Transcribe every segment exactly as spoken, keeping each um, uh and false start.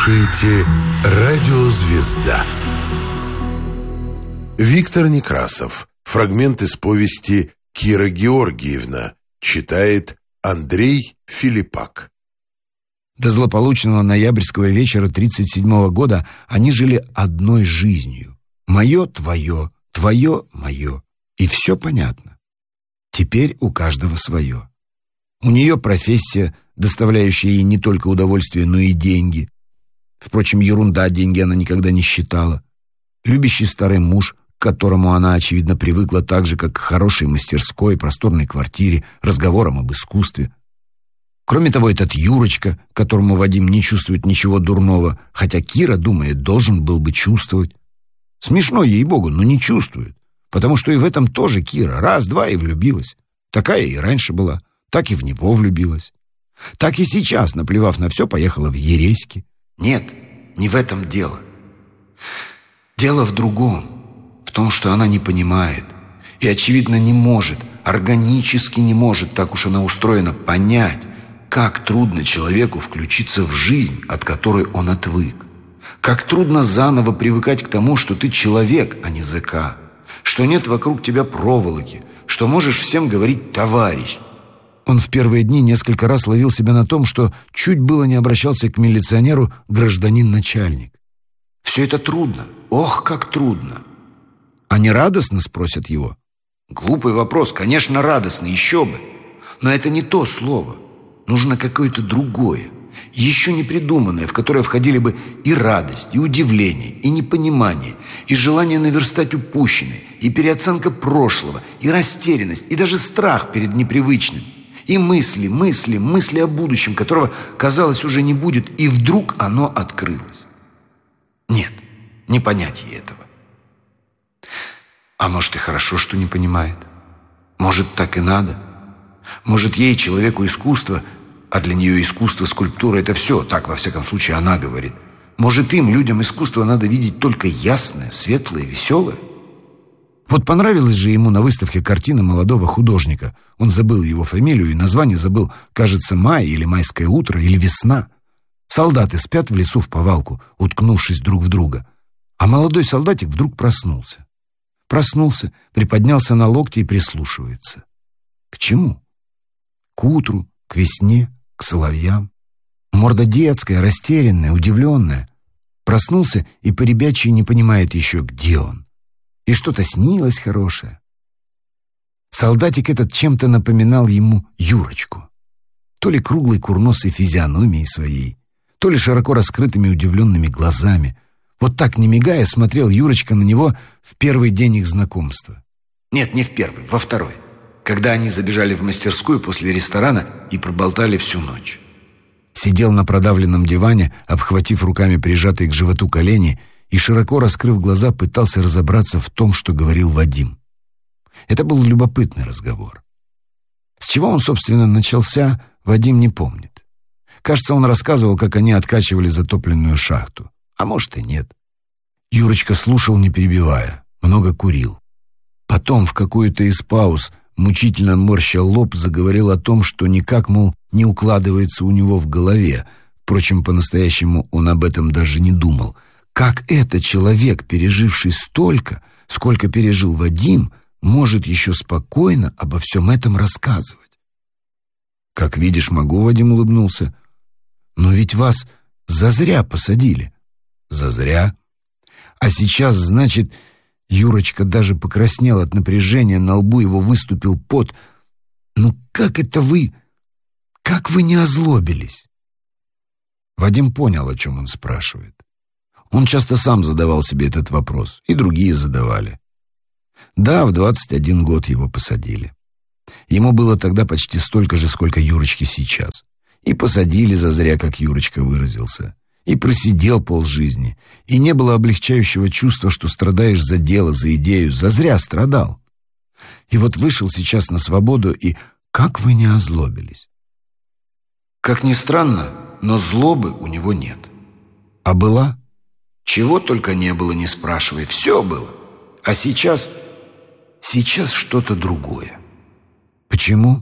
слушаете «Радио Звезда». Виктор Некрасов. Фрагмент из повести «Кира Георгиевна». Читает Андрей Филиппак. До злополучного ноябрьского вечера тридцать седьмого года они жили одной жизнью. Мое, твое, твое, мое. И все понятно. Теперь у каждого свое. У нее профессия, доставляющая ей не только удовольствие, но и деньги. Впрочем, ерунда, деньги она никогда не считала. Любящий старый муж, к которому она, очевидно, привыкла так же, как к хорошей мастерской, просторной квартире, разговорам об искусстве. Кроме того, этот Юрочка, которому Вадим не чувствует ничего дурного, хотя Кира, думает, должен был бы чувствовать. Смешно, ей-богу, но не чувствует, потому что и в этом тоже Кира раз-два и влюбилась. Такая и раньше была, так и в него влюбилась. Так и сейчас, наплевав на все, поехала в Ереськи. Нет, не в этом дело. Дело в другом, в том, что она не понимает и, очевидно, не может, органически не может, так уж она устроена, понять, как трудно человеку включиться в жизнь, от которой он отвык. Как трудно заново привыкать к тому, что ты человек, а не зэка, что нет вокруг тебя проволоки, что можешь всем говорить «товарищ». Он в первые дни несколько раз ловил себя на том, что чуть было не обращался к милиционеру гражданин-начальник. Все это трудно. Ох, как трудно. А не радостно, спросят его? Глупый вопрос, конечно, радостно, еще бы. Но это не то слово. Нужно какое-то другое, еще не придуманное, в которое входили бы и радость, и удивление, и непонимание, и желание наверстать упущенное, и переоценка прошлого, и растерянность, и даже страх перед непривычным. И мысли, мысли, мысли о будущем, которого, казалось, уже не будет, и вдруг оно открылось. Нет, не понять ей этого. А может, и хорошо, что не понимает. Может, так и надо. Может, ей, человеку искусства, а для нее искусство, скульптура — это все, так, во всяком случае, она говорит. Может, им, людям искусства, надо видеть только ясное, светлое, веселое? Вот понравилась же ему на выставке картина молодого художника. Он забыл его фамилию и название забыл, кажется, «Май» или «Майское утро» или «Весна». Солдаты спят в лесу вповалку, уткнувшись друг в друга. А молодой солдатик вдруг проснулся. Проснулся, приподнялся на локти и прислушивается. К чему? К утру, к весне, к соловьям. Морда детская, растерянная, удивленная. Проснулся и по-ребячьи не понимает еще, где он. И что-то снилось хорошее. Солдатик этот чем-то напоминал ему Юрочку. То ли круглой курносой физиономией своей, то ли широко раскрытыми удивленными глазами. Вот так, не мигая, смотрел Юрочка на него в первый день их знакомства. Нет, не в первый, во второй. Когда они забежали в мастерскую после ресторана и проболтали всю ночь. Сидел на продавленном диване, обхватив руками прижатые к животу колени, и, широко раскрыв глаза, пытался разобраться в том, что говорил Вадим. Это был любопытный разговор. С чего он, собственно, начался, Вадим не помнит. Кажется, он рассказывал, как они откачивали затопленную шахту. А может и нет. Юрочка слушал, не перебивая, много курил. Потом в какую-то из пауз, мучительно морща лоб, заговорил о том, что никак, мол, не укладывается у него в голове. Впрочем, по-настоящему он об этом даже не думал. Как этот человек, переживший столько, сколько пережил Вадим, может еще спокойно обо всем этом рассказывать? «Как видишь, могу», — Вадим улыбнулся. «Но ведь вас зазря посадили». «Зазря? А сейчас, значит...» Юрочка даже покраснел от напряжения, на лбу его выступил пот. «Ну как это вы... как вы не озлобились?» Вадим понял, о чем он спрашивает. Он часто сам задавал себе этот вопрос, и другие задавали. Да, в двадцать один год его посадили. Ему было тогда почти столько же, сколько Юрочке сейчас. И посадили зазря, как Юрочка выразился. И просидел полжизни. И не было облегчающего чувства, что страдаешь за дело, за идею. Зазря страдал. И вот вышел сейчас на свободу, и как вы не озлобились? Как ни странно, но злобы у него нет. А была? Чего только не было, не спрашивай. Все было. А сейчас... Сейчас что-то другое. Почему?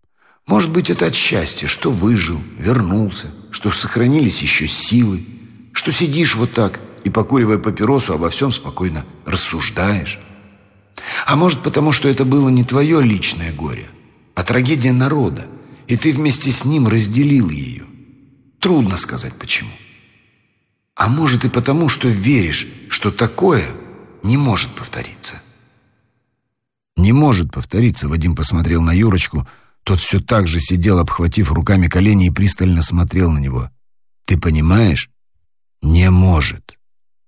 Может быть, это от счастья, что выжил, вернулся, что сохранились еще силы, что сидишь вот так и, покуривая папиросу, обо всем спокойно рассуждаешь. А может, потому что это было не твое личное горе, а трагедия народа, и ты вместе с ним разделил ее. Трудно сказать, почему. А может и потому, что веришь, что такое не может повториться. Не может повториться, Вадим посмотрел на Юрочку. Тот все так же сидел, обхватив руками колени, и пристально смотрел на него. Ты понимаешь? Не может.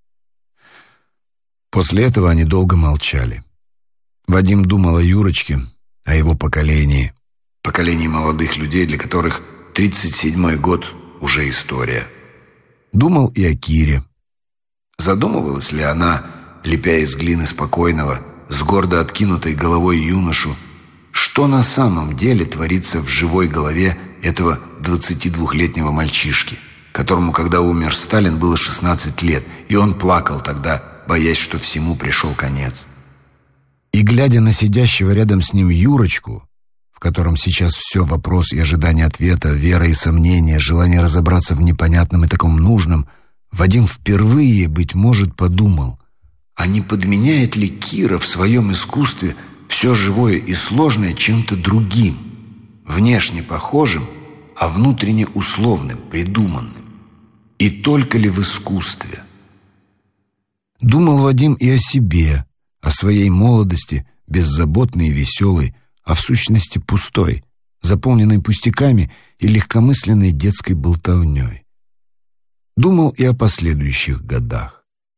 После этого они долго молчали. Вадим думал о Юрочке, о его поколении. Поколении молодых людей, для которых тридцать седьмой год уже история. Думал и о Кире. Задумывалась ли она, лепя из глины спокойного, с гордо откинутой головой юношу, что на самом деле творится в живой голове этого двадцатидвухлетнего мальчишки, которому, когда умер Сталин, было шестнадцать лет, и он плакал тогда, боясь, что всему пришел конец. И, глядя на сидящего рядом с ним Юрочку, в котором сейчас все вопрос и ожидание ответа, вера и сомнения, желание разобраться в непонятном и таком нужном, Вадим впервые, быть может, подумал, а не подменяет ли Кира в своем искусстве все живое и сложное чем-то другим, внешне похожим, а внутренне условным, придуманным? И только ли в искусстве? Думал Вадим и о себе, о своей молодости, беззаботной и веселой, а в сущности пустой, заполненной пустяками и легкомысленной детской болтовней. Думал и о последующих годах.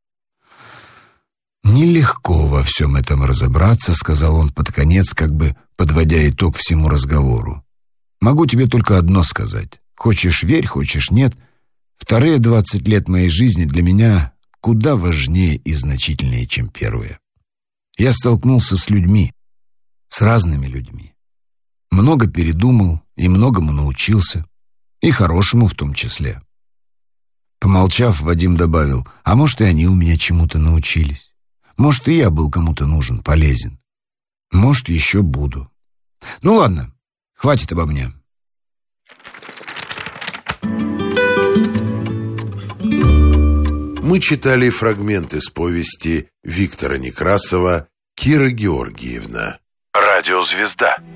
«Нелегко во всем этом разобраться», — сказал он под конец, как бы подводя итог всему разговору. «Могу тебе только одно сказать. Хочешь — верь, хочешь — нет. Вторые двадцать лет моей жизни для меня куда важнее и значительнее, чем первые. Я столкнулся с людьми, с разными людьми. Много передумал и многому научился, и хорошему в том числе». Помолчав, Вадим добавил: «А может, и они у меня чему-то научились. Может, и я был кому-то нужен, полезен. Может, еще буду. Ну ладно, хватит обо мне». Мы читали фрагмент из повести Виктора Некрасова «Кира Георгиевна». Радиозвезда.